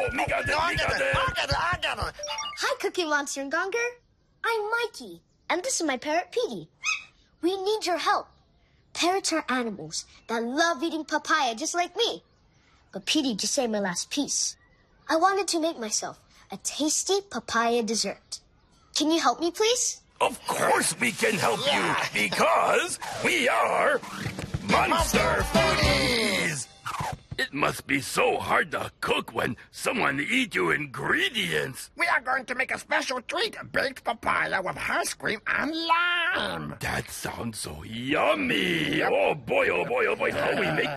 me got it, I got it. Hi, Cookie Monster and Gonger. I'm Mikey, and this is my parrot, Petey. We need your help. Parrots are animals that love eating papaya just like me. But Petey just ate my last piece. I wanted to make myself a tasty papaya dessert. Can you help me, please? Of course we can help you, because we are Monster Foodies! It must be so hard to cook when someone eats your ingredients. We are going to make a special treat, baked papaya with ice cream and lime. That sounds so yummy. Oh boy, oh boy, oh boy. How we make